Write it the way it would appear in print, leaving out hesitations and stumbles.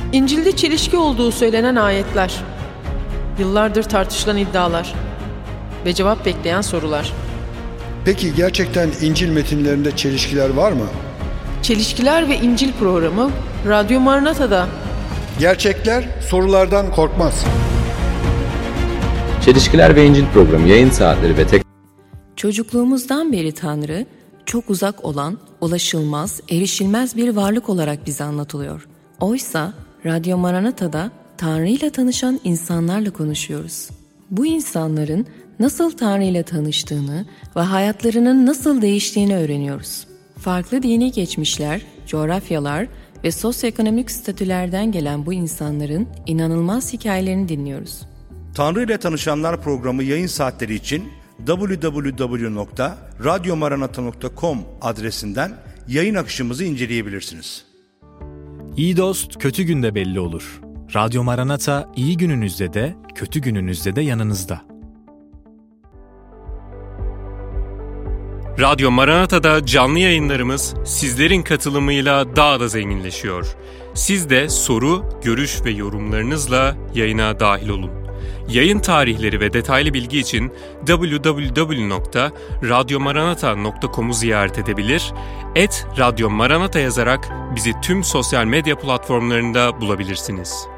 İncil'de çelişki olduğu söylenen ayetler, yıllardır tartışılan iddialar ve cevap bekleyen sorular. Peki gerçekten İncil metinlerinde çelişkiler var mı? Çelişkiler ve İncil programı Radyo Maranata'da. Gerçekler sorulardan korkmaz. Çelişkiler ve İncil programı yayın saatleri ve Çocukluğumuzdan beri Tanrı, çok uzak olan, ulaşılmaz, erişilmez bir varlık olarak bize anlatılıyor. Oysa Radyo Maranata'da Tanrı ile tanışan insanlarla konuşuyoruz. Bu insanların nasıl Tanrı ile tanıştığını ve hayatlarının nasıl değiştiğini öğreniyoruz. Farklı dini geçmişler, coğrafyalar ve sosyoekonomik statülerden gelen bu insanların inanılmaz hikayelerini dinliyoruz. Tanrı ile Tanışanlar programı yayın saatleri için www.radyomaranata.com adresinden yayın akışımızı inceleyebilirsiniz. İyi dost kötü günde belli olur. Radyo Maranata iyi gününüzde de kötü gününüzde de yanınızda. Radyo Maranata'da canlı yayınlarımız sizlerin katılımıyla daha da zenginleşiyor. Siz de soru, görüş ve yorumlarınızla yayına dahil olun. Yayın tarihleri ve detaylı bilgi için www.radyomaranata.com'u ziyaret edebilir, @Radyo Maranata yazarak bizi tüm sosyal medya platformlarında bulabilirsiniz.